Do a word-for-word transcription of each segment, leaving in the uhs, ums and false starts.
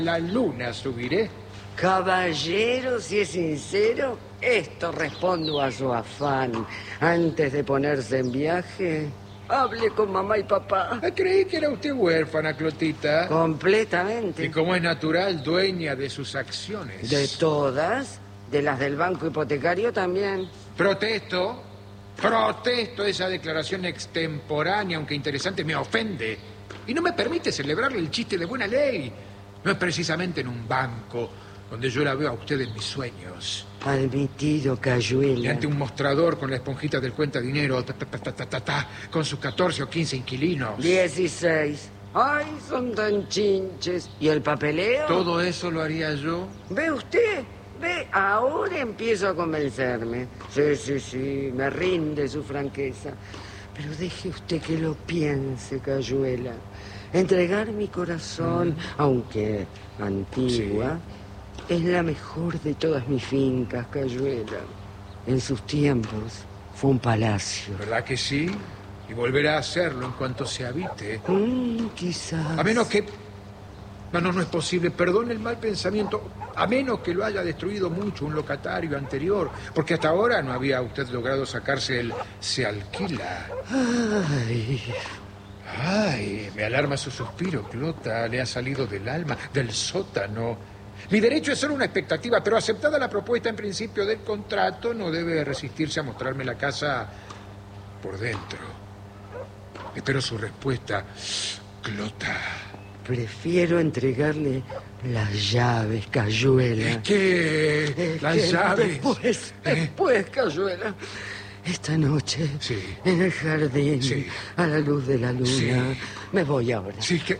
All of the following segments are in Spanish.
La luna subiré. Caballero, si es sincero, esto respondo a su afán. Antes de ponerse en viaje, hable con mamá y papá. Creí que era usted huérfana, Clotita. Completamente. Y como es natural, dueña de sus acciones. De todas, de las del banco hipotecario también. Protesto, protesto esa declaración extemporánea, aunque interesante, me ofende. Y no me permite celebrarle el chiste de buena ley. No es precisamente en un banco donde yo la veo a usted en mis sueños. Admitido, Cayuela. Y ante un mostrador con la esponjita del cuenta dinero, ta, ta, ta, ta, ta, ta, con sus catorce o quince inquilinos. Dieciséis. Ay, son tan chinches. ¿Y el papeleo? ¿Todo eso lo haría yo? ¿Ve usted? Ve, ahora empiezo a convencerme. Sí, sí, sí, me rinde su franqueza. Pero deje usted que lo piense, Cayuela. Entregar mi corazón, mm. aunque antigua, sí, es la mejor de todas mis fincas, Cayuela. En sus tiempos fue un palacio. ¿Verdad que sí? Y volverá a hacerlo en cuanto se habite. Mm, quizás. A menos que... No, no, no es posible. Perdone el mal pensamiento. A menos que lo haya destruido mucho un locatario anterior. Porque hasta ahora no había usted logrado sacarse el se alquila. Ay... Ay, me alarma su suspiro, Clota. Le ha salido del alma, del sótano. Mi derecho es solo una expectativa, pero aceptada la propuesta en principio del contrato, no debe resistirse a mostrarme la casa por dentro. Espero su respuesta, Clota. Prefiero entregarle las llaves, Cayuela. ¿Qué? ¿Las ¿Qué? llaves? Después, después, Cayuela. Esta noche, sí, en el jardín, sí, a la luz de la luna. Sí. Me voy ahora. Sí, que...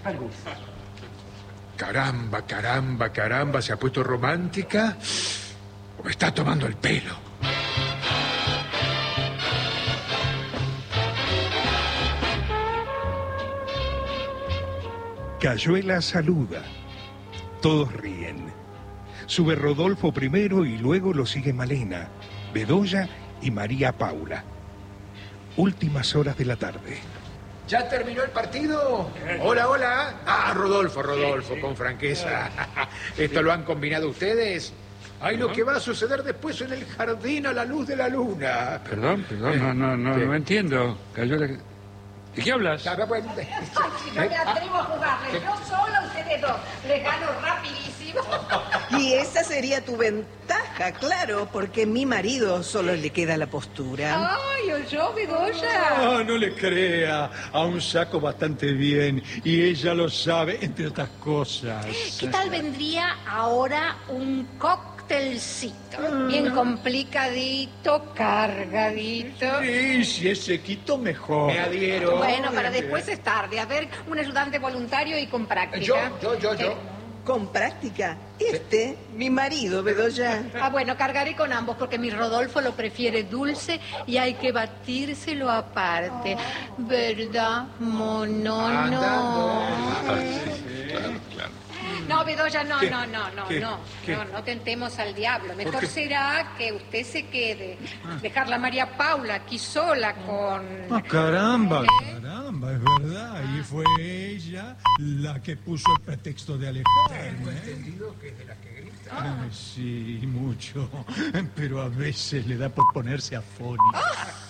Caramba, caramba, caramba, ¿se ha puesto romántica? ¿O me está tomando el pelo? Cayuela saluda. Todos ríen. Sube Rodolfo primero y luego lo sigue Malena, Bedoya y María Paula. Últimas horas de la tarde. ¿Ya terminó el partido? Hola, hola. Ah, Rodolfo, Rodolfo, con franqueza. ¿Esto lo han combinado ustedes? Ay, lo que va a suceder después en el jardín a la luz de la luna. Perdón, perdón, no, no, no, no entiendo. Cayuela... ¿De qué hablas? Ay, si no me atrevo a jugarles, yo sola, ustedes dos. Les gano rapidísimo. Y esa sería tu ventaja, claro, porque a mi marido solo le queda la postura. Ay, o yo, Bedoya. Ah, no le crea. Aún saco bastante bien y ella lo sabe, entre otras cosas. ¿Qué tal vendría ahora un cóctelcito? Bien complicadito, cargadito. Sí, si es sequito, mejor. Me adhiero. Bueno, para después es tarde. A ver, un ayudante voluntario y con práctica. Yo, yo, yo, yo. Eh, ¿Con práctica? Este, mi marido, Bedoya. Ah, bueno, cargaré con ambos porque mi Rodolfo lo prefiere dulce y hay que batírselo aparte. ¿Verdad, mono? Andando. Claro, claro. No, Bedoya, no, ¿Qué? no, no, no, ¿Qué? no, ¿Qué? no, no tentemos al diablo. Mejor será que usted se quede. Dejarla a María Paula aquí sola con... Ah, caramba, ¿Eh? caramba, es verdad. Y fue ella la que puso el pretexto de alejarme. Tengo entendido que es de las que grita. Ay, sí, mucho. Pero a veces le da por ponerse afónica.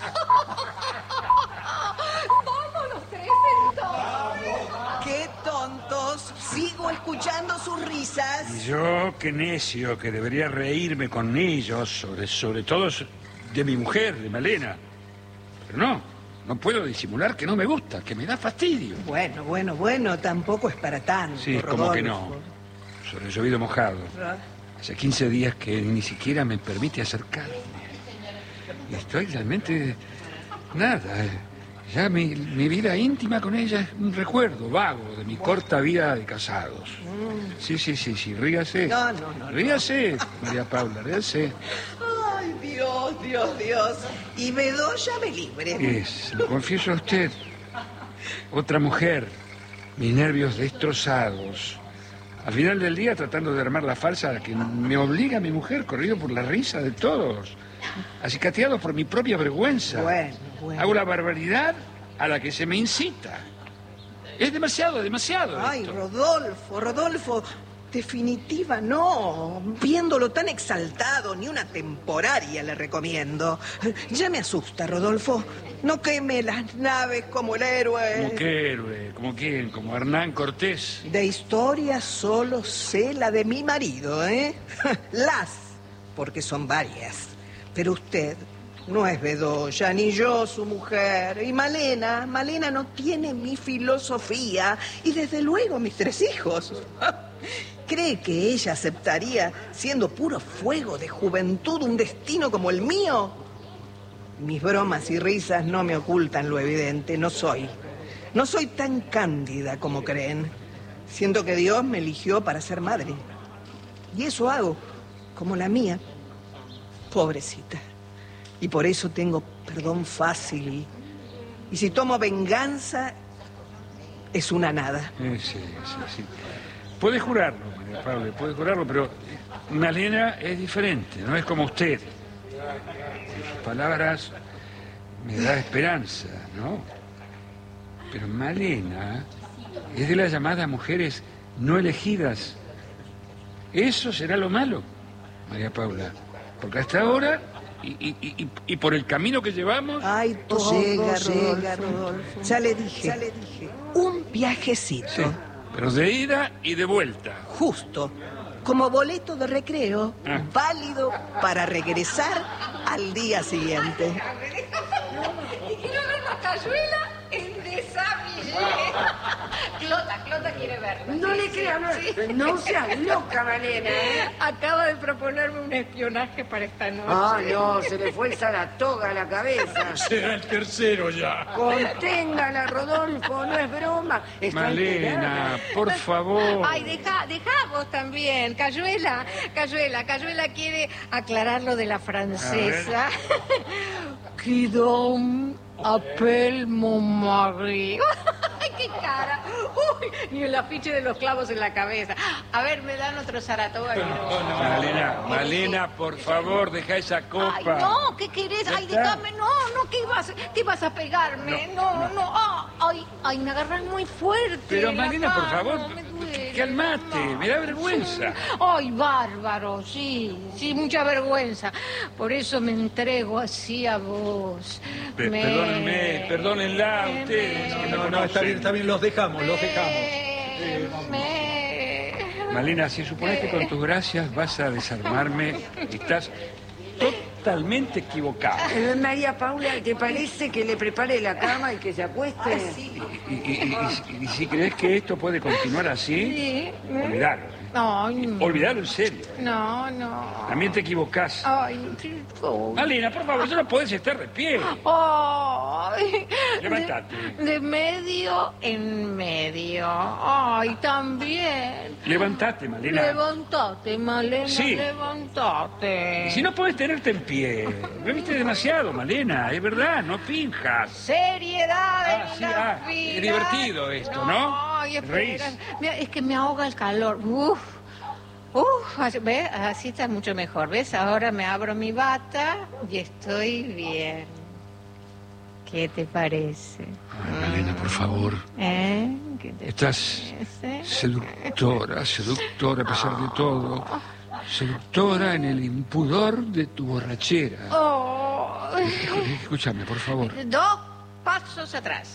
¡Vámonos, tres entonces! ¡Qué tontos! Sigo escuchando sus risas. Y yo, qué necio, que debería reírme con ellos, sobre, sobre todo de mi mujer, de Malena. Pero no, no puedo disimular que no me gusta, que me da fastidio. Bueno, bueno, bueno, tampoco es para tanto, Sí, Rodolfo. como que no. Sobre el llovido mojado. Hace quince días que ni siquiera me permite acercarme. Y estoy realmente... nada. Ya mi, mi vida íntima con ella es un recuerdo vago de mi corta vida de casados. Sí, sí, sí, sí, ríase. No, no, no. Ríase, María Paula, ríase. Ay, Dios, Dios, Dios. Y Bedoya me libre. Es, lo confieso a usted. Otra mujer, mis nervios destrozados. Al final del día tratando de armar la farsa a la que me obliga mi mujer, corrido por la risa de todos. Acicateado por mi propia vergüenza. Bueno, bueno. Hago la barbaridad a la que se me incita. Es demasiado, demasiado. Ay, esto. Rodolfo, Rodolfo, definitiva no. Viéndolo tan exaltado, ni una temporaria le recomiendo. Ya me asusta, Rodolfo. No queme las naves como el héroe. ¿Cómo qué héroe? ¿Como quién? ¿Como Hernán Cortés? De historia solo sé la de mi marido, ¿eh? Las, porque son varias. Pero usted no es Bedoya, ni yo su mujer. Y Malena, Malena no tiene mi filosofía. Y desde luego mis tres hijos. ¿Cree que ella aceptaría, siendo puro fuego de juventud, un destino como el mío? Mis bromas y risas no me ocultan lo evidente. No soy. No soy tan cándida como creen. Siento que Dios me eligió para ser madre. Y eso hago, como la mía. Pobrecita. Y por eso tengo perdón fácil. Y, y si tomo venganza, es una nada. Eh, sí, sí, sí. Puede jurarlo, María Paula, puede jurarlo, pero Malena es diferente, no es como usted. Sus palabras me da esperanza, ¿no? Pero Malena es de las llamadas mujeres no elegidas. Eso será lo malo, María Paula. Porque hasta ahora, y, y, y, y por el camino que llevamos... Ay, todo llega, llega, Rodolfo. Ya le dije, ya le dije. Un viajecito. Sí, pero de ida y de vuelta. Justo. Como boleto de recreo, Ah. válido para regresar al día siguiente. Y quiero ver la Cayuela en Desavillé. Clota, Clota quiere verla. No Sí, le sí, creas, no, sí. no seas loca, Malena, ¿eh? Acaba de proponerme un espionaje para esta noche. Ah, no, se le fue el Saratoga a la cabeza. Será el tercero ya. Conténgala, Rodolfo, no es broma. Está Malena, alterada. por favor. Ay, deja, deja vos también. Cayuela, Cayuela, Cayuela quiere aclarar lo de la francesa. Qui donc appelle mon mari. Ay, qué cara. Uy, ni el afiche de los clavos en la cabeza. A ver, me dan otro Saratoga. Malena, Malena, por favor, deja esa copa. Ay, no, ¿qué querés? Ya Ay, está. déjame, no, no, ¿qué ibas, qué ibas a pegarme? No, no, ah, ay, ay, me agarran muy fuerte. Pero la Malena, por mano, favor, me duele, calmate, mamá. me da vergüenza. Ay, bárbaro, sí, sí, mucha vergüenza. Por eso me entrego así a vos. Pe- Me- Perdónenme, perdónenla a me- ustedes. que No, no, está bien, está bien, los dejamos, los dejamos. me- me- Malena, si supones que con tus gracias vas a desarmarme, estás totalmente equivocada. Eh, María Paula, ¿te parece que le prepare la cama y que se acueste? Y, y- y- y- y si crees que esto puede continuar así, Sí. olvidalo. ¿eh? Ay, no. Olvidalo en serio. No, no. También te equivocás. Ay, qué cosa. Malena, por favor, ya no podés estar de pie. Ay, Levántate. De, de medio en medio. Ay, también. Levántate, Malena. Levantate, Malena, Sí. levantate. Si no podés tenerte en pie. Me viste demasiado, Malena, es verdad, no finjas. Seriedad Ah, en sí, una ah, fila. es divertido esto, ¿no? Ay, espera. Reís. Mira, es que me ahoga el calor. Uf. Uf, así- ¿ves? Así está mucho mejor, ¿ves? Ahora me abro mi bata y estoy bien. ¿Qué te parece? Ay, Malena, por favor. ¿Eh? ¿Qué te Estás parece? seductora, seductora a pesar de todo. Seductora en el impudor de tu borrachera. Oh. Escúchame, por favor. Dos pasos atrás.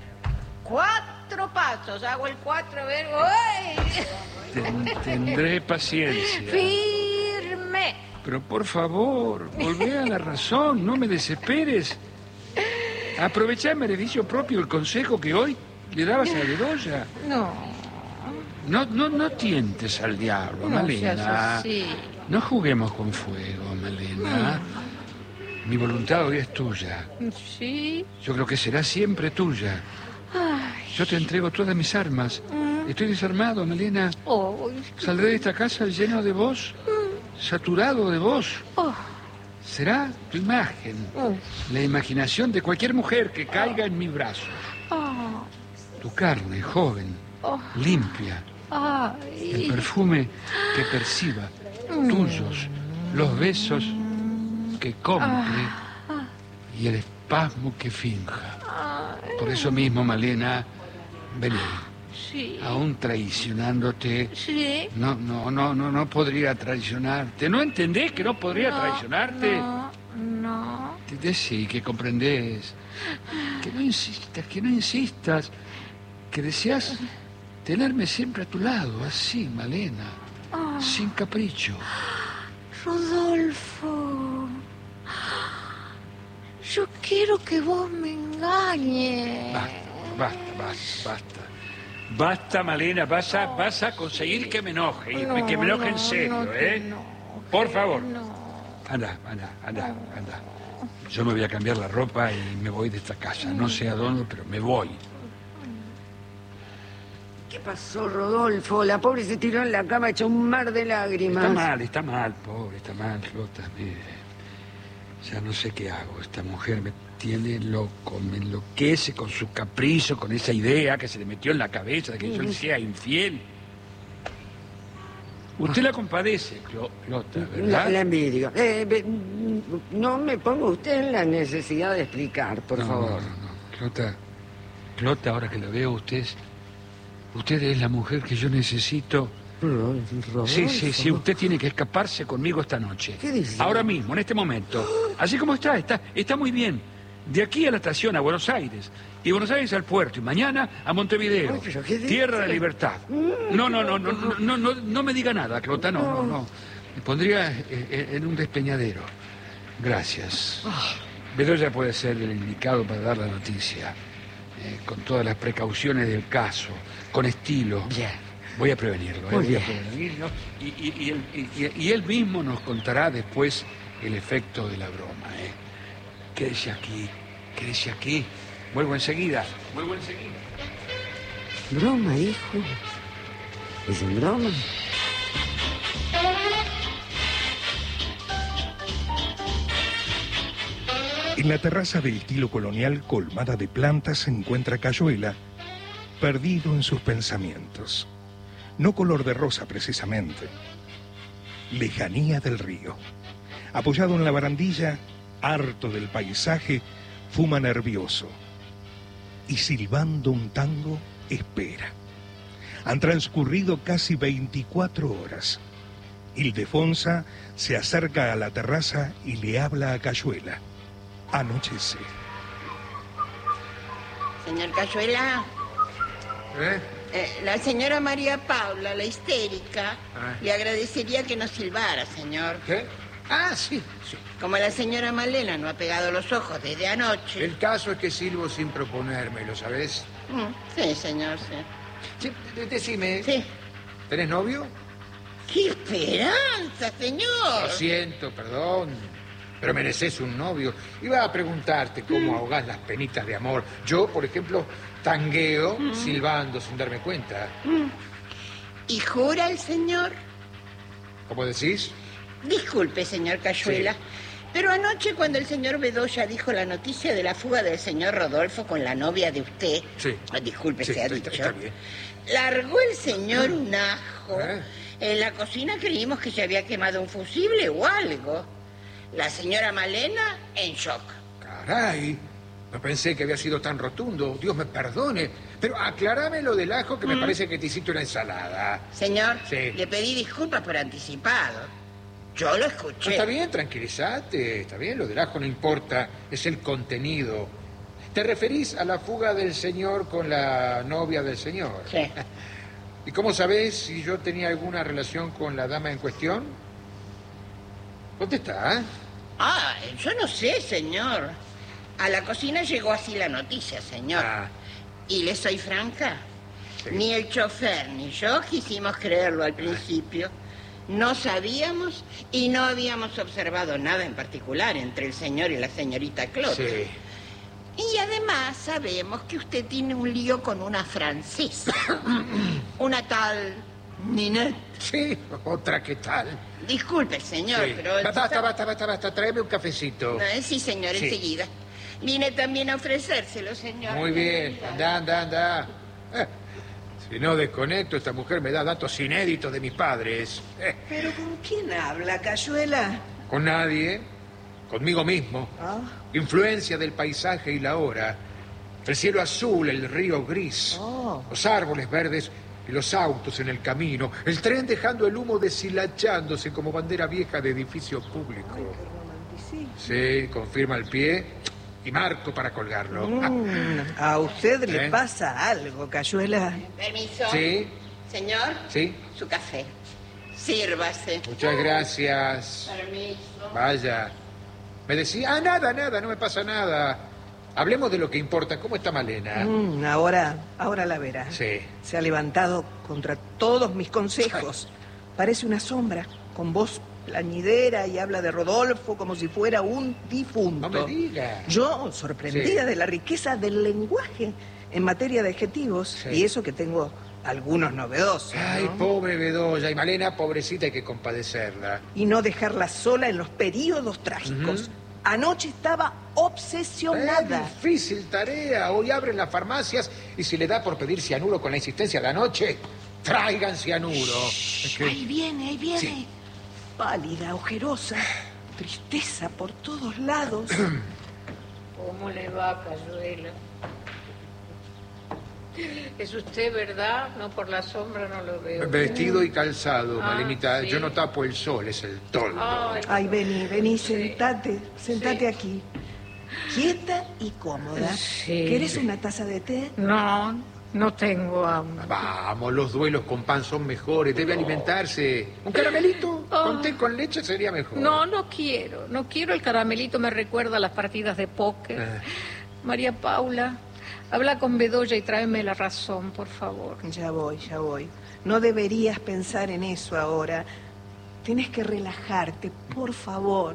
Cuatro pasos. Hago el cuatro, a ver. ¡Uy! Ten- tendré paciencia. Firme. Pero por favor, volvé a la razón, no me desesperes. Aprovechá en beneficio propio el consejo que hoy le dabas a Bedoya. No, No, no, no tientes al diablo, no seas Malena. así. No juguemos con fuego, Malena. Mi voluntad hoy es tuya. Sí. Yo creo que será siempre tuya. Ay. Yo te entrego todas mis armas. Estoy desarmado, Malena. Oh, Saldré de esta casa lleno de vos, saturado de vos. oh, Será tu imagen, oh, la imaginación de cualquier mujer que caiga en mis brazos. oh, Tu carne, joven, oh, limpia, el ay. perfume que perciba, tuyos, los besos que compre y el espasmo que finja. Por eso mismo, Malena, vení, Sí. Aún traicionándote. Sí. No, no, no, no, no podría traicionarte. ¿No entendés que no podría No, traicionarte? No, no. Te decí que comprendés. Que no insistas, que no insistas. Que deseas tenerme siempre a tu lado, así, Malena. Oh. Sin capricho. Rodolfo. Yo quiero que vos me engañes. Basta, basta, basta, basta. Basta, Malena, vas a, vas a conseguir que me enoje, y No, que me enoje no, en serio, no, ¿eh? no, Por favor. No. Anda, anda, anda, anda. Yo me voy a cambiar la ropa y me voy de esta casa. No sé a dónde, pero me voy. ¿Qué pasó, Rodolfo? La pobre se tiró en la cama hecha un mar de lágrimas. Está mal, está mal, pobre, está mal, Clota. Mire, ya no sé qué hago. Esta mujer me tiene loco, me enloquece con su capricho, con esa idea que se le metió en la cabeza de que yo le sea infiel. Usted la compadece, Clo- Clota, La, ¿verdad? la envidio. Eh, be- no me ponga usted en la necesidad de explicar, por no, favor. No, no, no. Clota, Clota, ahora que la veo, usted es, usted es la mujer que yo necesito. Rodolfo. Sí, sí, sí, usted tiene que escaparse conmigo esta noche. ¿Qué dice? Ahora mismo, en este momento. Así como está, está, está muy bien. De aquí a la estación, a Buenos Aires. Y Buenos Aires al puerto. Y mañana a Montevideo. Ay, pero ¿qué dice? Tierra de libertad. No, no, no, no, no, no, no, no me diga nada, Clota, no, no, no. Me pondría eh, en un despeñadero. Gracias. Bedoya puede ser el indicado para dar la noticia. Eh, con todas las precauciones del caso. Con estilo. Bien. Voy a prevenirlo, ¿eh? Muy Voy a bien. prevenirlo. Y, y- y él, y- y él mismo nos contará después el efecto de la broma, ¿eh? Quédese aquí, quédese aquí. Vuelvo enseguida, vuelvo enseguida. ¿Broma, hijo? ¿Es en broma? En la terraza del estilo colonial colmada de plantas se encuentra Cayuela, perdido en sus pensamientos. No color de rosa precisamente. Lejanía del río. Apoyado en la barandilla, harto del paisaje, fuma nervioso. Y silbando un tango, espera. Han transcurrido casi veinticuatro horas. Ildefonsa se acerca a la terraza y le habla a Cayuela. Anochece. Señor Cayuela, ¿Eh? eh, la señora María Paula, la histérica, Ah. le agradecería que nos silbara, señor. ¿Qué? Ah, sí, sí. Como la señora Malena no ha pegado los ojos desde anoche. El caso es que silbo sin proponérmelo, ¿sabes? Mm, sí, señor, sí. Sí, de- decime, Sí. ¿tenés novio? ¡Qué esperanza, señor! Lo siento, perdón, pero mereces un novio. Iba a preguntarte cómo ahogás las penitas de amor. Yo, por ejemplo, tangueo silbando sin darme cuenta. ¿Y jura el señor? ¿Cómo decís? Disculpe, señor Cayuela, Sí. pero anoche cuando el señor Bedoya dijo la noticia de la fuga del señor Rodolfo con la novia de usted, Sí. ah, disculpe, Sí, se ha está- dicho, está bien. largó el señor un ajo. ¿Eh? En la cocina creímos que se había quemado un fusible o algo. La señora Malena en shock. Caray, no pensé que había sido tan rotundo. Dios me perdone. Pero aclarame lo del ajo que me parece que te hiciste una ensalada. Señor, Sí. le pedí disculpas por anticipado. Yo lo No, escuché. está bien, tranquilízate, está bien, lo del ajo no importa, es el contenido. ¿Te referís a la fuga del señor con la novia del señor? Sí. ¿Y cómo sabés si yo tenía alguna relación con la dama en cuestión? ¿Dónde está? ¿Eh? Ah, yo no sé, señor. A la cocina llegó así la noticia, señor. Ah, Y le soy franca. Sí. Ni el chofer ni yo quisimos creerlo al principio. No sabíamos y no habíamos observado nada en particular entre el señor y la señorita Claude. sí. Y además sabemos que usted tiene un lío con una francesa. Una tal Ninette. Sí, otra que tal. Disculpe, señor, Sí. pero... Basta, basta, basta, basta, tráeme un cafecito. Eh, sí, señor, Sí. enseguida. Vine también a ofrecérselo, señor. Muy bien, anda, anda, anda. Eh, si no desconecto, esta mujer me da datos inéditos de mis padres. Eh, ¿Pero con quién habla, Cayuela? con nadie, conmigo mismo. Ah. Influencia del paisaje y la hora. El cielo azul, el río gris, Oh. los árboles verdes y los autos en el camino, el tren dejando el humo deshilachándose como bandera vieja de edificio público. Sí, confirma el pie y marco para colgarlo. Mm, a usted le ¿Eh? pasa algo, Cayuela. Permiso. Sí, Señor, sí. su café. Sírvase. Muchas gracias. Permiso. Vaya. Me decía, ah, nada, nada, no me pasa nada. Hablemos de lo que importa. ¿Cómo está Malena? Mm, ahora, ahora la verá. Sí. Se ha levantado contra todos mis consejos. Parece una sombra, con voz plañidera y habla de Rodolfo como si fuera un difunto. No me diga. Yo, sorprendida Sí. de la riqueza del lenguaje en materia de adjetivos, Sí. y eso que tengo algunos novedosos, Ay, ¿no? pobre Bedoya. Y Malena, pobrecita, hay que compadecerla. Y no dejarla sola en los periodos trágicos. Ujú. Anoche estaba obsesionada. Es difícil tarea. Hoy abren las farmacias y si le da por pedir cianuro con la insistencia de anoche, traigan cianuro. Es que- Ahí viene, ahí viene. Sí. Pálida, ojerosa, tristeza por todos lados. ¿Cómo le va, Cayuela? Es usted, ¿verdad? No, por la sombra no lo veo. Vestido y calzado, Ah, Malenita. sí. Yo no tapo el sol, es el toldo. Ay, Ay, vení, vení, sentate, sentate Sí. aquí. Quieta y cómoda. Sí. ¿Querés una taza de té? no, no tengo hambre. Vamos, los duelos con pan son mejores. Debe alimentarse. ¿Un caramelito? Oh. Con té con leche sería mejor. No, no quiero, no quiero. El caramelito me recuerda a las partidas de póker. Ah. María Paula, habla con Bedoya y tráeme la razón, por favor. Ya voy, ya voy. No deberías pensar en eso ahora. Tienes que relajarte, por favor.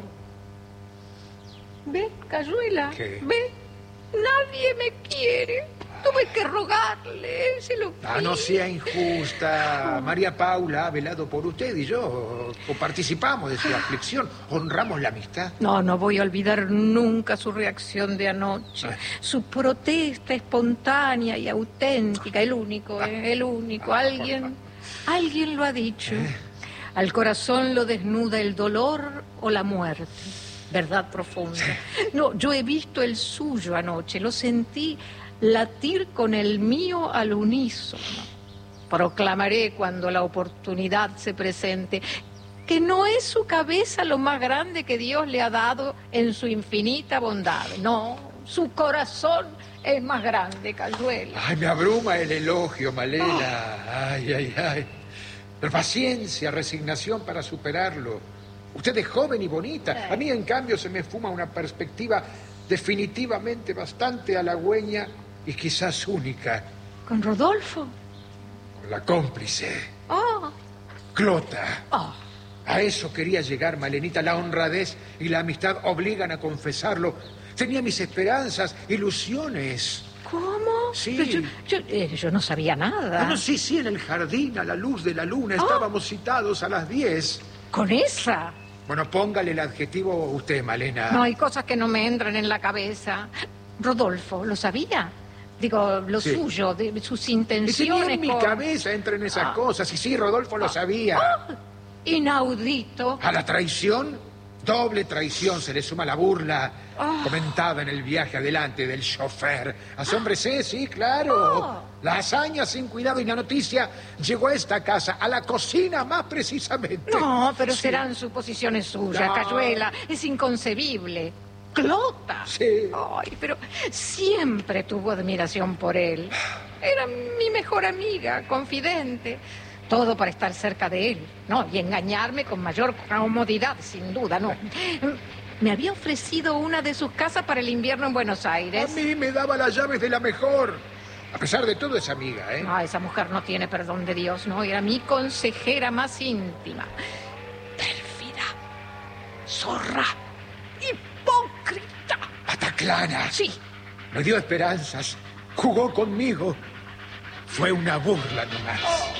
¿Ve, Cayuela? ¿Qué? ¿Ve? Nadie me quiere. Tuve que rogarle, se lo Ah, no pido. sea injusta. María Paula ha velado por usted y yo o participamos de su aflicción. Honramos la amistad. No, no voy a olvidar nunca su reacción de anoche. Ah. Su protesta espontánea y auténtica. El único, ¿eh? El único. Alguien, alguien lo ha dicho. Al corazón lo desnuda el dolor o la muerte. Verdad profunda. No, yo he visto el suyo anoche. Lo sentí latir con el mío al unísono. Proclamaré cuando la oportunidad se presente que no es su cabeza lo más grande que Dios le ha dado en su infinita bondad. No, su corazón es más grande, Cayuela. Ay, me abruma el elogio, Malena. Ay, ay, ay. Pero paciencia, resignación para superarlo. Usted es joven y bonita. A mí, en cambio, se me fuma una perspectiva definitivamente bastante halagüeña y quizás única. ¿Con Rodolfo? Con la cómplice, Oh, Clota. oh. A eso quería llegar, Malenita. La honradez y la amistad obligan a confesarlo. Tenía mis esperanzas, ilusiones. ¿Cómo? Sí. Pero Yo, yo, eh, yo no sabía nada. Ah, no, sí, sí, en el jardín, a la luz de la luna. Estábamos citados a las diez. ¿Con esa? Bueno, póngale el adjetivo usted, Malena. No, hay cosas que no me entran en la cabeza. Rodolfo, ¿lo sabía? Digo, lo Sí. suyo, de sus Y tenía intenciones. en mi con- cabeza entra en esas Ah. cosas. Y sí, Rodolfo lo sabía. Inaudito. A la traición, doble traición, se le suma la burla Ah. comentada en el viaje adelante del chofer. Asómbrese, sí, claro. Ah. La hazaña sin cuidado y la noticia llegó a esta casa, a la cocina más precisamente. No, pero Sí. serán suposiciones suyas, No. Cayuela. Es inconcebible. Clota. Sí. Ay, pero siempre tuvo admiración por él. Era mi mejor amiga, confidente. Todo para estar cerca de él, ¿no? Y engañarme con mayor comodidad, sin duda, ¿no? Me había ofrecido una de sus casas para el invierno en Buenos A Aires. mí me daba las llaves de la mejor. A pesar de todo, es amiga, ¿eh? No, esa mujer no tiene perdón de Dios, ¿no? Era mi consejera más íntima. Pérfida, zorra, hipócrita. Pataclana. Sí, Me dio esperanzas. Jugó conmigo. Fue una burla nomás.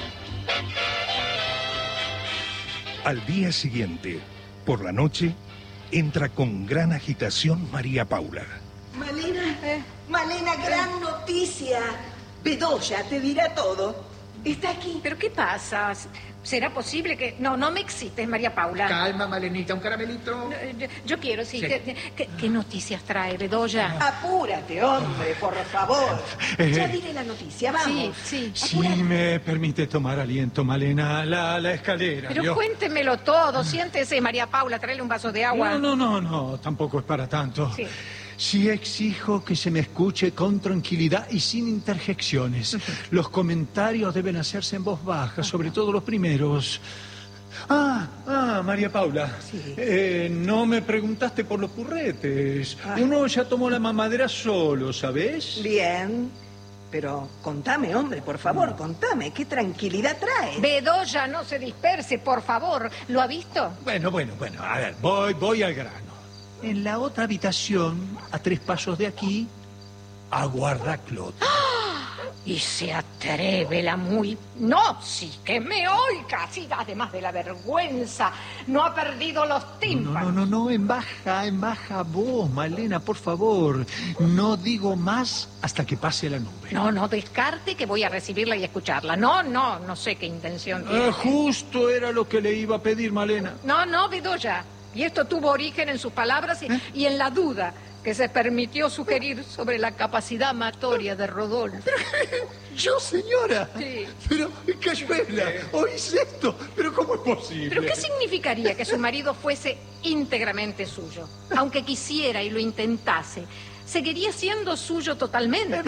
Al día siguiente, por la noche, entra con gran agitación María Paula. Malena, Malena, gran noticia. Bedoya te dirá todo. Está aquí. ¿Pero qué pasa? ¿Será posible que...? No, no me excites, María Paula. Calma, Malenita, un caramelito. Yo, yo quiero, sí. Sí. ¿Qué, qué, qué noticias trae, Bedoya? Apúrate, hombre, por favor. Ya diré la noticia, vamos. Sí, sí. Si me permite tomar aliento, Malena, la, la escalera. Pero ¿vio? cuéntemelo todo. Siéntese, María Paula, tráele un vaso de agua. No, no, no, no, tampoco es para tanto. Sí. Sí exijo que se me escuche con tranquilidad y sin interjecciones. Los comentarios deben hacerse en voz baja, sobre todo los primeros. Ah, ah, María Paula. Sí. Eh, no me preguntaste por los purretes. Ah. Uno ya tomó la mamadera solo, ¿sabes? Bien. Pero contame, hombre, por favor, contame. ¿Qué tranquilidad trae? Bedoya, no se disperse, por favor. ¿Lo ha visto? Bueno, bueno, bueno. A ver, voy, voy al grano. En la otra habitación, a tres pasos de aquí, aguarda Clota. Y se atreve la muy... No, sí, que me oiga. Sí, además de la vergüenza, no ha perdido los No, tímpanos. no, no, no, en baja, en baja vos, Malena, por favor. No digo más hasta que pase la nube. No, no, descarte que voy a recibirla y escucharla. No, no, no sé qué intención tiene. Eh, justo era lo que le iba a pedir, Malena. No, no, Bedoya. Y esto tuvo origen en sus palabras y, y en la duda que se permitió sugerir sobre la capacidad amatoria de Rodolfo. Yo, señora. Sí. Pero, Cayuela, ¿oís esto? ¿Pero cómo es posible? ¿Pero qué significaría que su marido fuese íntegramente suyo? Aunque quisiera y lo intentase, seguiría siendo suyo totalmente.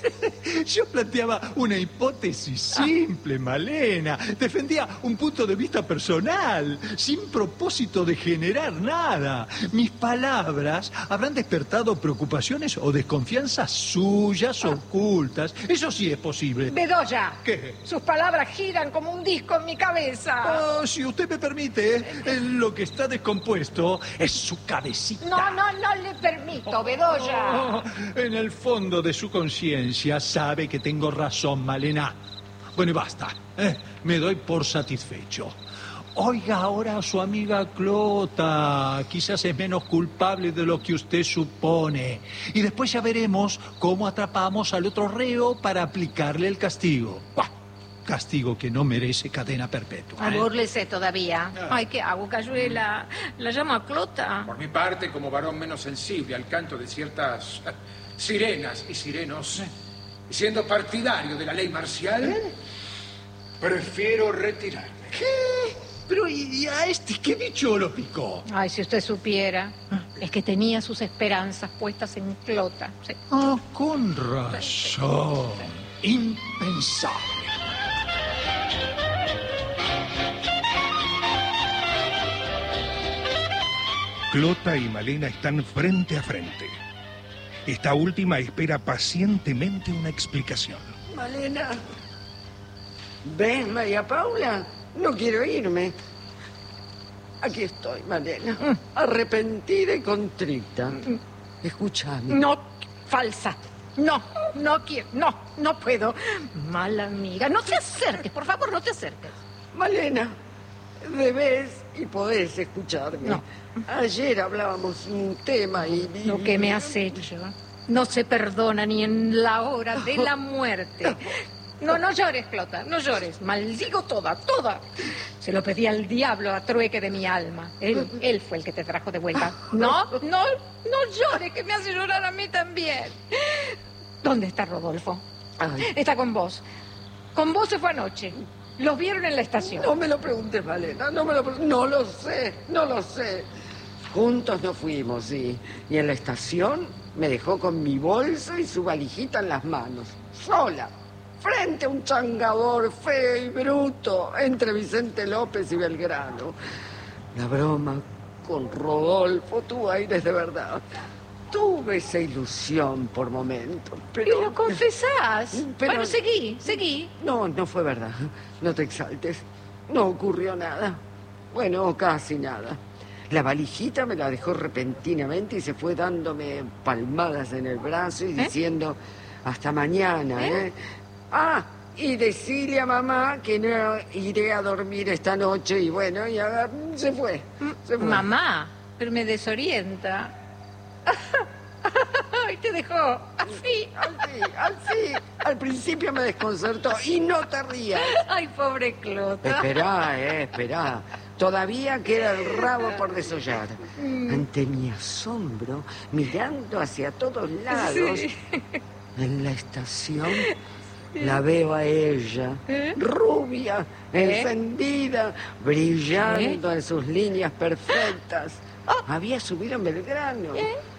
Yo planteaba una hipótesis simple, Malena. Defendía un punto de vista personal, sin propósito de generar nada. Mis palabras habrán despertado preocupaciones o desconfianzas suyas ocultas. Eso sí es posible. Bedoya, ¿Qué? sus palabras giran como un disco en mi cabeza. Oh, si usted me permite, eh, lo que está descompuesto es su cabecita. No, no, no le permito, Bedoya. Oh, en el fondo de su conciencia sabe que tengo razón, Malena. Bueno, y basta. ¿eh? Me doy por satisfecho. Oiga ahora a su amiga Clota. Quizás es menos culpable de lo que usted supone. Y después ya veremos cómo atrapamos al otro reo para aplicarle el castigo. Buah, castigo que no merece cadena perpetua. ¿eh? Abúrlese todavía. Ay, ¿qué hago, Cayuela? ¿La llamo a Clota? Por mi parte, como varón menos sensible al canto de ciertas eh, sirenas y sirenos, y siendo partidario de la ley marcial, prefiero retirarme. ¿Qué? Pero ¿y a este qué bicho lo picó? Ay, si usted supiera. Es que tenía sus esperanzas puestas en Clota. Sí. Ah, con razón. Impensable. Clota y Malena están frente a frente. Esta última espera pacientemente una explicación. Malena. ¿Ves, María Paula? No quiero irme. Aquí estoy, Malena. Arrepentida y contrita. Escúchame. No, falsa. No, no quiero. No, no puedo. Mala amiga. No te acerques, por favor, no te acerques. Malena, debes y podés escucharme. No. Ayer hablábamos un tema y... y- Lo que me has hecho no se perdona ni en la hora de la muerte. No, no llores, Clota, no llores. Maldigo toda, toda. Se lo pedí al diablo a trueque de mi alma. Él, él fue el que te trajo de vuelta. No, no, no llores, que me hace llorar a mí también. ¿Dónde está Rodolfo? Ay, Está con vos. Con vos se fue anoche. Los vieron en la estación. no me lo preguntes, Malena, no me lo preguntes. No lo sé, no lo sé. Juntos nos fuimos, sí. Y en la estación me dejó con mi bolso y su valijita en las manos. Sola. Frente a un changador feo y bruto entre Vicente López y Belgrano. La broma con Rodolfo tuvo aires de verdad. Tuve esa ilusión por momentos, Y pero... lo confesás. Pero- Bueno, seguí, seguí. No, no fue verdad. No te exaltes. No ocurrió nada. Bueno, casi nada. La valijita me la dejó repentinamente y se fue dándome palmadas en el brazo y ¿Eh? diciendo hasta mañana, ¿Eh? ¿eh? Ah, y decirle a mamá que no iré a dormir esta noche y bueno, y agar- se fue. Se fue. Mamá, pero me desorienta. Ay, te dejó. Así. Así, así. Al principio me desconcertó. Y no te rías. Ay, pobre Clota. Esperá, eh, esperá. Todavía queda el rabo por desollar. Ante mi asombro, mirando hacia todos lados, Sí. en la estación la veo a ella, rubia, encendida, brillando en sus líneas perfectas. Había subido en Belgrano.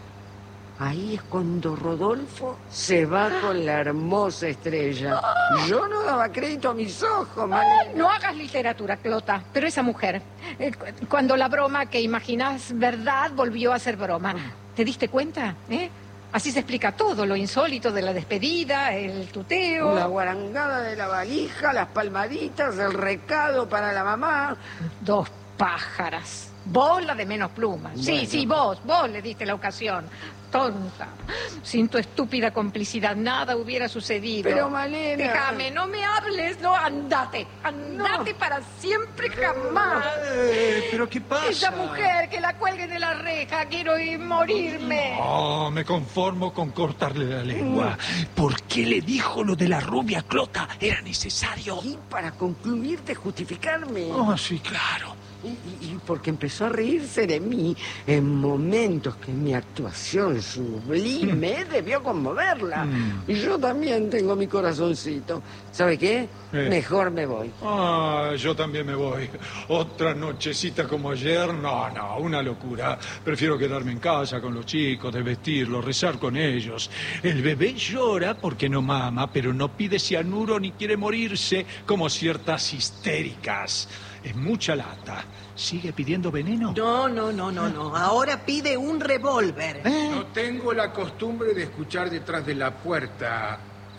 Ahí es cuando Rodolfo se va con la hermosa estrella. Yo no daba crédito a mis ojos, Malena. No hagas literatura, Clota, pero esa mujer, eh, cu- cuando la broma que imaginás verdad volvió a ser broma, ¿te diste cuenta? ¿Eh? Así se explica todo, lo insólito de la despedida, el tuteo. La guarangada de la valija, las palmaditas, el recado para la mamá. Dos pájaras. Vos la de menos plumas. Sí, Bueno. sí, vos, vos le diste la ocasión. Tonta. Sin tu estúpida complicidad nada hubiera sucedido. Pero, Malena... Déjame, no me hables, no, andate. Andate para siempre, jamás. Eh, ¿Pero qué pasa? Esa mujer, que la cuelguen de la reja, quiero ir morirme. Oh, me conformo con cortarle la lengua. ¿Por qué le dijo lo de la rubia Clota? ¿Era necesario? Y para concluir de justificarme. Oh, sí, claro. Y, y- y porque empezó a reírse de mí en momentos que mi actuación sublime debió conmoverla. Mm. Y yo también tengo mi corazoncito. ¿Sabe qué? Eh. Mejor me voy. Ah, yo también me voy. Otra nochecita como ayer, no, no, una locura. Prefiero quedarme en casa con los chicos, desvestirlos, rezar con ellos. El bebé llora porque no mama, pero no pide cianuro ni quiere morirse como ciertas histéricas. Es mucha lata. ¿Sigue pidiendo veneno? No, no, no, no, no. Ahora pide un revólver. No tengo la costumbre de escuchar detrás de la puerta,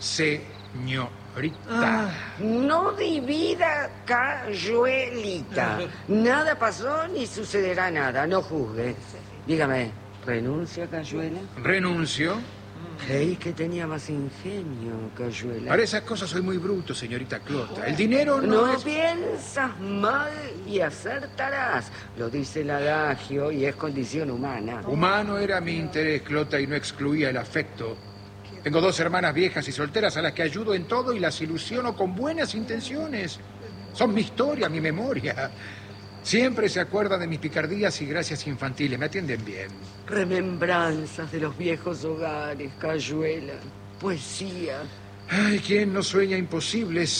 señorita. No divida, Cayuelita. Nada pasó ni sucederá nada. No juzgue. Dígame, ¿renuncia, Cayuela? Renuncio. Creí que tenía más ingenio, Cayuela. Para esas cosas soy muy bruto, señorita Clota. El dinero no, No es... piensas mal y acertarás. Lo dice el adagio y es condición humana. Humano era mi interés, Clota, y no excluía el afecto. Tengo dos hermanas viejas y solteras a las que ayudo en todo y las ilusiono con buenas intenciones. Son mi historia, mi memoria. Siempre se acuerdan de mis picardías y gracias infantiles. Me atienden bien. Remembranzas de los viejos hogares, Cayuela. Poesía. Ay, ¿quién no sueña imposibles?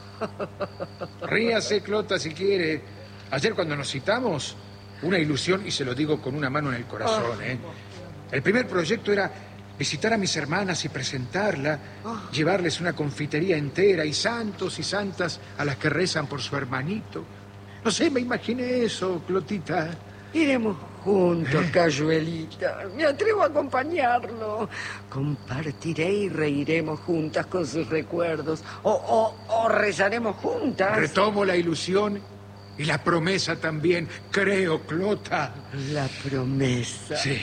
Ríase, Clota, si quiere. Ayer cuando nos citamos, una ilusión, y se lo digo con una mano en el corazón, ¿eh? El primer proyecto era visitar a mis hermanas y presentarla, llevarles una confitería entera y santos y santas a las que rezan por su hermanito. No sé, me imaginé eso, Clotita. Iremos juntos, Cayuelita. Me atrevo a acompañarlo. Compartiré y reiremos juntas con sus recuerdos. O, o, o rezaremos juntas. Retomo la ilusión y la promesa también, creo, Clota. La promesa. Sí.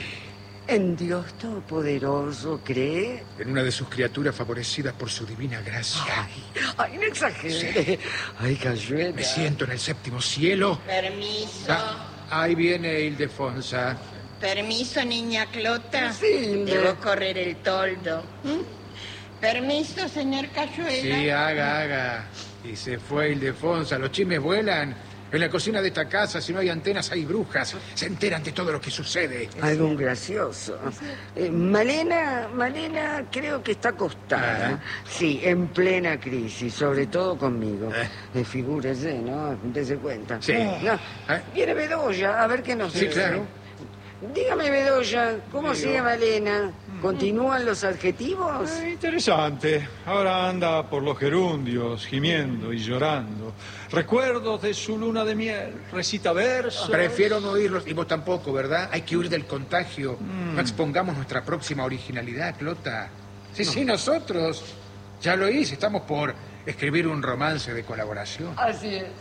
En Dios Todopoderoso, ¿cree? En una de sus criaturas favorecidas por su divina gracia. Ay, ay, no exagere. Ay, Cayuela. Me siento en el séptimo cielo. Permiso. Ah, ahí viene Ildefonsa. Permiso, niña Clota. Sí, me- Debo correr el toldo. ¿Mm? Permiso, señor Cayuela. Sí, haga, haga. Y se fue Ildefonsa. Los chismes vuelan. En la cocina de esta casa, si no hay antenas, hay brujas. Se enteran de todo lo que sucede. Algo gracioso. Eh, Malena, Malena creo que está acostada. Ajá. Sí, en plena crisis, sobre todo conmigo. Eh. Eh, figúrese, ¿no? Dese cuenta. Sí. No, ¿Eh? viene Bedoya, a ver qué nos Sí, dice. claro. Dígame, Bedoya, ¿cómo Digo. sigue Malena? ¿Continúan los adjetivos? Eh, interesante. Ahora anda por los gerundios, gimiendo y llorando. Recuerdos de su luna de miel. Recita versos. Prefiero no oírlos, y vos tampoco, ¿verdad? Hay que huir del contagio. No expongamos nuestra próxima originalidad, Clota. Sí, sí, nosotros. Ya lo hice, estamos por escribir un romance de colaboración. Así es.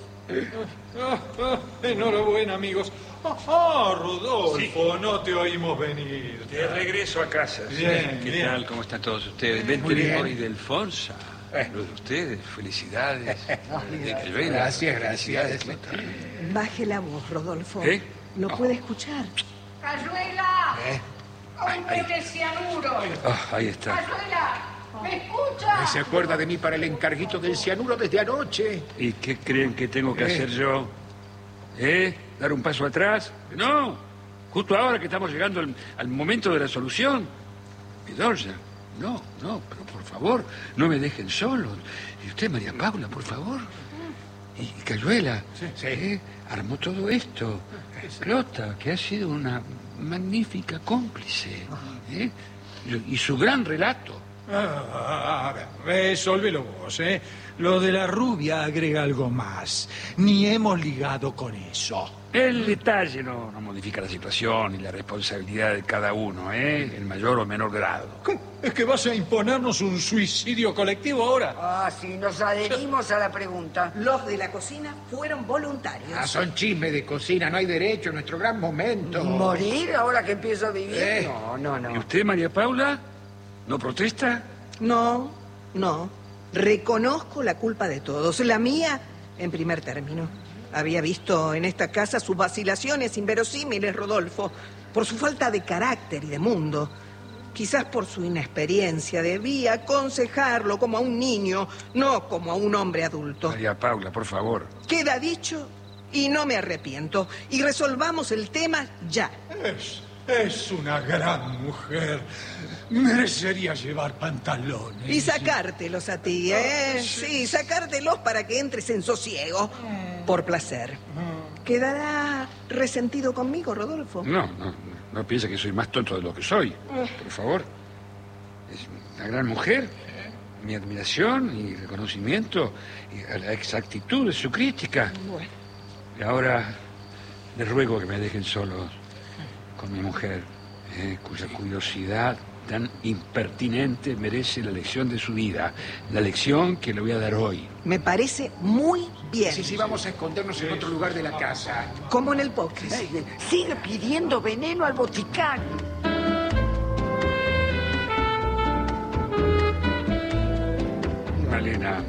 Ah, ah, enhorabuena, amigos. Ah, ah, Rodolfo, no te oímos venir. De regreso a casa. sí. Bien, ¿Qué bien. tal? ¿Cómo están todos ustedes? Vente Muy bien. hoy de Alfonsa. Eh. Lo de ustedes, felicidades. De Cayuela, Gracias, gracias. felicidades. Baje la voz, Rodolfo. ¿Eh? Lo No. puede escuchar. ¡Cayuela! ¿Eh? ¡Hombre de cianuro! Ah, ahí está. ¡Cayuela! ¿Me escucha? ¿Se acuerda de mí para el encarguito del cianuro desde anoche? ¿Y qué creen que tengo que ¿Eh? hacer yo? ¿Eh? ¿Dar un paso atrás? No. Justo ahora que estamos llegando al, al momento de la solución. Bedoya, no, no, pero por favor, no me dejen solo. Y usted, María Paula, por favor. Y, y Cayuela, ¿eh? Armó todo esto. Clota, que ha sido una magnífica cómplice. ¿eh? Y, y su gran relato. Ah, a ver, resólvelo vos, ¿eh? Lo de la rubia agrega algo más. Ni hemos ligado con eso. El detalle no, no modifica la situación y la responsabilidad de cada uno, ¿eh? En mayor o menor grado. ¿Cómo? ¿Es que vas a imponernos un suicidio colectivo ahora? Ah, sí, nos adherimos a la pregunta. Los de la cocina fueron voluntarios. Ah, son chismes de cocina, no hay derecho, nuestro gran momento. ¿Morir ahora que empiezo a vivir? Eh. No, no, ¿Y no. usted, María Paula? ¿No protesta? No, no. Reconozco la culpa de todos. La mía, en primer término. Había visto en esta casa sus vacilaciones inverosímiles, Rodolfo, por su falta de carácter y de mundo. Quizás por su inexperiencia debía aconsejarlo como a un niño, no como a un hombre adulto. María Paula, por favor. Queda dicho y no me arrepiento. Y resolvamos el tema ya. Es, es una gran mujer. Merecería llevar pantalones. Y sacártelos a ti, ¿eh? Sí, sacártelos para que entres en sosiego. Por placer. ¿Quedará resentido conmigo, Rodolfo? No, no, no piense que soy más tonto de lo que soy. Por favor. Es una gran mujer. Mi admiración y reconocimiento y a la exactitud de su crítica. Bueno. Y ahora les ruego que me dejen solos con mi mujer, eh, cuya curiosidad tan impertinente merece la lección de su vida. La lección que le voy a dar hoy. Me parece muy bien. Sí, sí, vamos a escondernos en otro lugar de la casa. Como en el póker. Sigue, sigue pidiendo veneno al boticario. Malena.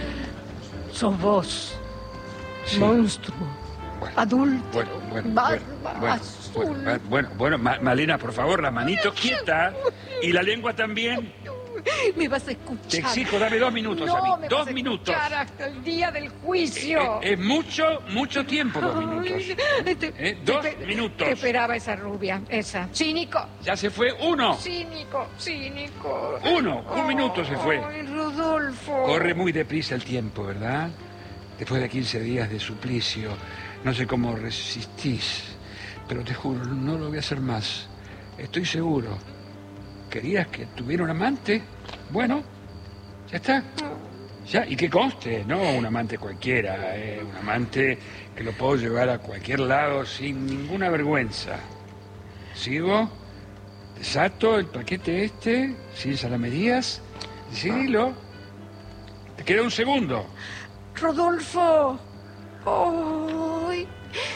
Sos vos, Sí. monstruo, Bueno, adulto, Bueno, bueno, barba bueno, bueno, azul. bueno, bueno, bueno, Ma- Malena, por favor, la manito quieta y la lengua también. Me vas a escuchar. Te exijo, dame dos minutos no, a mí, me dos vas a minutos. escuchar hasta el día del juicio. Es, es mucho, mucho tiempo, dos minutos. Ay, te- Eh, te dos espe- minutos. Te esperaba esa rubia, esa. Cínico, Ya se fue uno. cínico, cínico. Uno, un minuto se fue. Ay, Rodolfo. Corre muy deprisa el tiempo, ¿verdad? Después de quince días de suplicio, no sé cómo resistís, pero te juro, no lo voy a hacer más. Estoy seguro. ¿Querías que tuviera un amante? Bueno, ya está. Ya, y que conste, no un amante cualquiera, eh, un amante que lo puedo llevar a cualquier lado sin ninguna vergüenza. ¿Sigo? ¿Desato el paquete este? ¿Sin salamerías? Decidilo. Te queda un segundo. Rodolfo. Ay,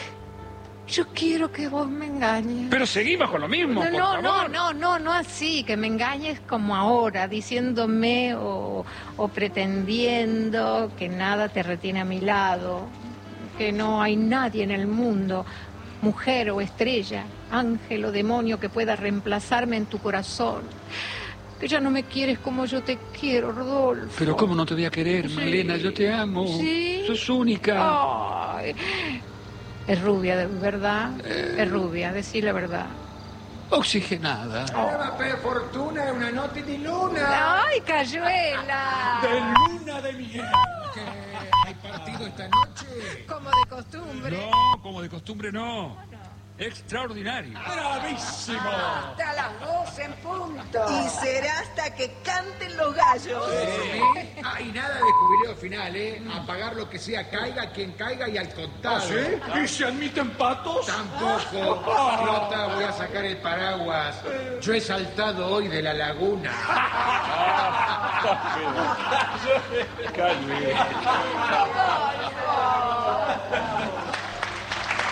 yo quiero que vos me engañes. Pero seguimos con lo mismo, No, por no, no, favor. no, no, no así, que me engañes como ahora, diciéndome o, o pretendiendo que nada te retiene a mi lado, que no hay nadie en el mundo, mujer o estrella, ángel o demonio que pueda reemplazarme en tu corazón. Que ya no me quieres como yo te quiero, Rodolfo. Pero ¿cómo no te voy a querer, Sí. Malena? Yo te amo. Sí. Sos única. Ay, es rubia, de verdad. Es rubia, decir la verdad. Oxigenada. Nueva pe fortuna, una notte di luna. ¡Ay, Cayuela! De luna de miel. ¿Qué? ¿Hay partido esta noche? Como de costumbre. No, como de costumbre no. Extraordinario. ¡Bravísimo! Hasta las doce en punto. Y será hasta que canten los gallos. ¿Sí? Ah, y nada de jubileo final, ¿eh? A pagar lo que sea, caiga quien caiga y al contado. ¿Ah, sí? ¿Y se admiten patos? Tampoco. Flota, voy a sacar el paraguas. Yo he saltado hoy de la laguna. Calme.